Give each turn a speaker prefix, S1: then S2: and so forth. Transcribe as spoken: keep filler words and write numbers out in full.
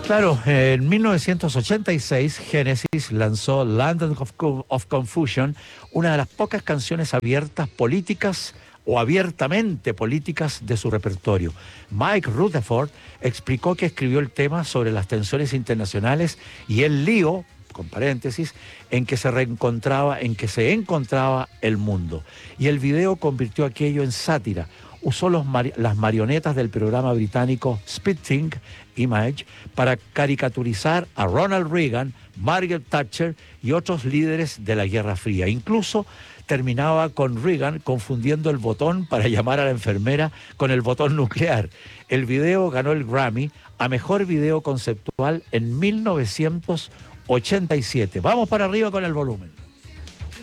S1: Claro, en mil novecientos ochenta y seis Genesis lanzó Land of, Co- of Confusion, una de las pocas canciones abiertas políticas o abiertamente políticas de su repertorio. Mike Rutherford explicó que escribió el tema sobre las tensiones internacionales y el lío, con paréntesis, en que se reencontraba, en que se encontraba el mundo. Y el video convirtió aquello en sátira. Usó los mari- las marionetas del programa británico Spitting Image para caricaturizar a Ronald Reagan, Margaret Thatcher y otros líderes de la Guerra Fría. Incluso terminaba con Reagan confundiendo el botón para llamar a la enfermera con el botón nuclear. El video ganó el Grammy a Mejor Video Conceptual en mil novecientos ochenta y siete. Vamos para arriba con el volumen.